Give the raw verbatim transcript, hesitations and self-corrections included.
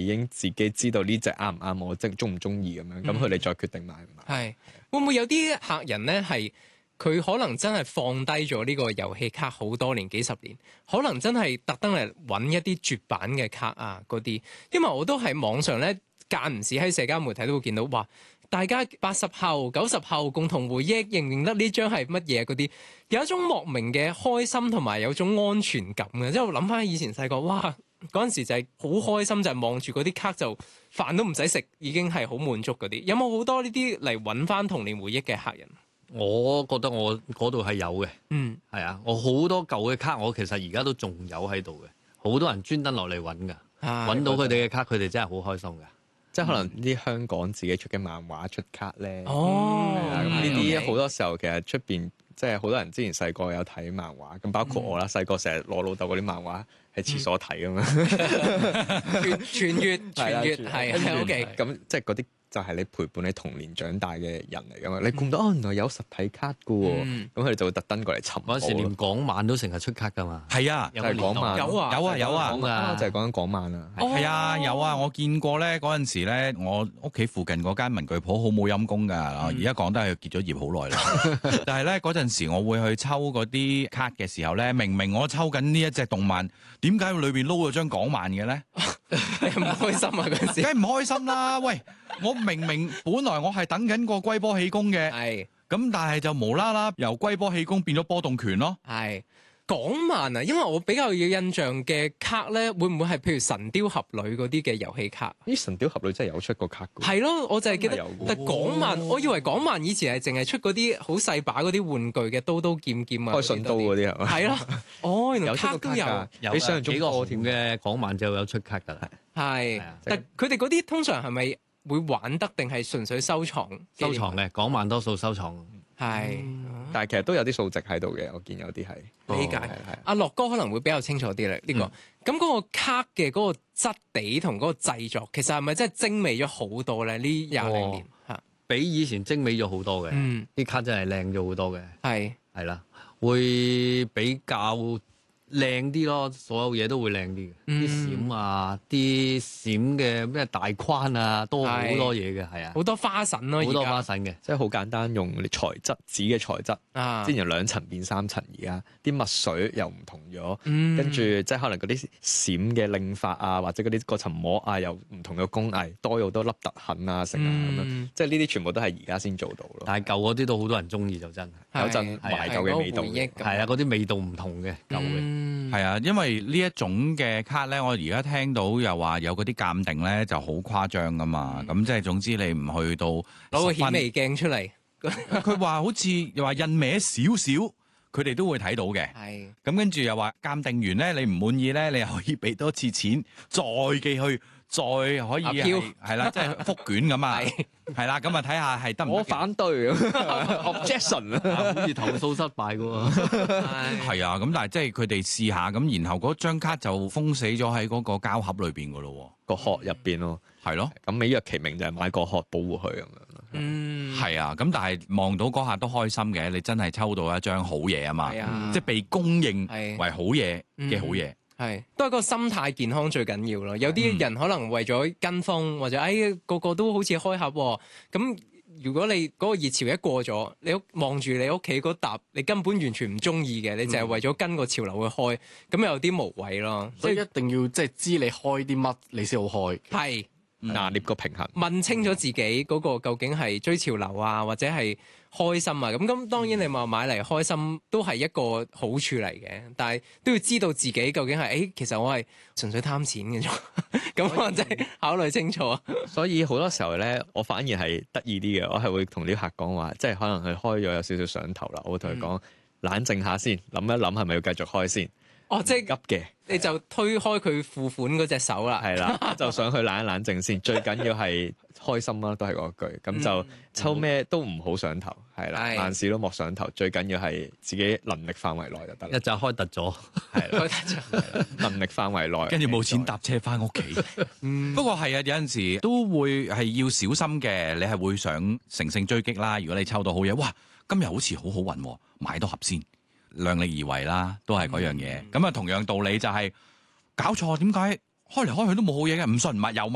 經自己知道呢隻啱唔啱我，即係中唔中意咁樣，咁佢哋再決定買唔買。 係會唔會有啲客人咧係佢可能真係放低咗呢個遊戲卡好多年幾十年，可能真係特登嚟揾一啲絕版嘅卡啊嗰啲，因為我都喺網上咧間唔時喺社交媒體都會見到，哇！大家八十後、九十後共同回憶，認唔認得呢張係乜嘢嗰啲？有一種莫名嘅開心同埋有種安全感嘅，即係我諗翻以前細個，哇！嗰陣時就係好開心，就係望住嗰啲卡就飯都唔使食，已經係好滿足嗰啲。有冇好多呢啲嚟揾翻童年回憶嘅客人？ 我覺得我嗰度係有嘅， 嗯， 係啊，我好多舊嘅卡，我其實而家都仲有喺度嘅，好多人專登落嚟揾㗎，揾到佢哋嘅卡，佢哋真係好開心㗎。 即係可能啲香港自己出嘅漫畫出卡咧， 哦， 係啦，咁呢啲 okay 好多時候其實出邊即係好多人之前細個有睇漫畫，咁包括我啦，細個成日攞老豆嗰啲漫畫喺廁所睇咁樣， 傳閱傳閱係係 OK， 咁即係嗰啲就係你陪伴你童年長大嘅人嚟噶嘛，你估唔到哦，原來有實體卡噶喎，咁佢哋就會特登過嚟尋寶。 嗰陣時連港漫都成日出卡㗎嘛， 係啊， 就係港漫， 有啊有啊有啊， 啊就係講緊港漫啊， 係啊有啊，我見過咧嗰陣時咧，我屋企附近嗰間文具鋪好冇陰功㗎，而家講得係結咗業好耐啦。但係咧嗰陣時，我會去抽嗰啲卡嘅時候咧，明明我抽緊呢一隻動漫，點解裏邊撈咗張港漫嘅咧？ 你唔開心啊嗰陣時？ 梗係唔開心啦！喂，我明明本來我係等緊個龜波氣功嘅， 係咁但係就無啦啦由龜波氣功變咗波動拳咯。 係港漫啊，因為我比較有印象嘅卡咧，會唔會係譬如神雕俠侶嗰啲嘅遊戲卡？ 咦，神雕俠侶真係有出過卡㗎？ 係咯，我就係記得有嘅。 但港漫，我以為港漫以前係淨係出嗰啲好細把嗰啲玩具嘅刀刀劍劍啊， 開信刀嗰啲係嘛？ 係咯，哦，原來有出過卡都有， 㗎， 有比想象中幾個多添紅嘅港漫就有出卡㗎啦， 係係啊， 但佢哋嗰啲通常係咪會玩得定係純粹收藏？ 收藏嘅港漫多數收藏。 係， 但係其實都有啲數值喺度嘅，我見有啲係理解。 係係阿樂哥可能會比較清楚啲咧，呢個咁嗰個卡嘅嗰個質地同嗰個製作，其實係咪真係精美咗好多咧？呢廿零年嚇， 比以前精美咗好多嘅， 嗯， 啲卡真係靚咗好多嘅， 係係啦，會比較靚啲咯，所有嘢都會靚啲嘅，啲、 嗯閃啊，啲閃嘅咩大框啊，多好多嘢嘅，係啊， 好多花神咯， 好多而家花神嘅， 即係好簡單，用材質紙嘅材質， 啊之前由兩層變三層，而家啲墨水又唔同咗， 嗯跟住即係可能嗰啲閃嘅令法啊，或者嗰啲嗰層膜啊，又唔同嘅工藝，多咗好多凹凸痕啊，成啊咁樣， 嗯即係呢啲全部都係而家先做到咯。 但係舊嗰啲都好多人中意就真係， 有陣係懷舊嘅味道係嗰個回憶嘅， 係啊，嗰啲味道唔同嘅舊嘅。 嗯係啊，因為呢一種嘅卡咧，我而家聽到又話有嗰啲鑑定咧就好誇張噶嘛，咁、即係總之你唔去到攞個顯微鏡出嚟， 佢話好似又話印歪少少，佢哋都會睇到嘅。 係咁跟住又話鑑定完咧，你唔滿意咧，你又可以俾多次錢，再寄去，再可以係 Appeal 係啦，即係復卷咁啊， 係係啦，咁啊睇下係得唔得嘅？ 我反對，objection 啊！ 好似投訴失敗嘅喎， 係啊，咁但係即係佢哋試下咁，然後嗰張卡就封死咗喺嗰個膠盒裏邊噶咯個殼入邊咯， 喎，係咯， 咁美若其名就係買個殼保護佢咁樣咯。 嗯係啊，咁但係望到嗰下都開心嘅，你真係抽到一張好嘢啊嘛， 係啊即係被公認係為好嘢嘅好嘢。 係，都係個心態健康最緊要咯。有啲人可能為咗跟風，或者哎個個都好似開盒喎，咁如果你嗰個熱潮一過咗，你望住你屋企嗰沓，你根本完全唔中意嘅，你就係為咗跟個潮流去開，咁有啲無謂咯。 所以一定要即係知你開啲乜，你先好開。 係拿捏個平衡。 問清楚自己嗰個究竟係追潮流啊，或者係開心啊？咁咁當然你話買嚟開心都係一個好處嚟嘅，但係都要知道自己究竟係，誒、欸、其實我係純粹貪錢嘅啫，咁我真係考慮清楚啊。 所以好多時候咧，我反而係得意啲嘅，我係會同啲客講話，即係可能佢開咗有少少上頭啦，我會同佢講冷靜下先，諗一諗係咪要繼續開先。 哦，即係急嘅， 你就推開佢付款嗰隻手啦。 係啦，就想去冷一冷靜先，最緊要係開心啦，都係嗰句。咁就抽咩都唔好上頭，係啦， 係萬事都莫上頭，最緊要係自己能力範圍內就得啦。 一陣開突咗， 係啦， 開得咗能力範圍內， 跟住冇錢搭車翻屋企。 嗯不過係啊，有陣時都會係要小心嘅，你係會想乘勝追擊啦。如果你抽到好嘢，哇，今日好似好好運喎，買多盒先。量力而為啦，都係嗰樣嘢。咁啊、嗯，同樣道理就係、是、搞錯，點解開嚟開去都冇好嘢嘅？唔信唔係有買。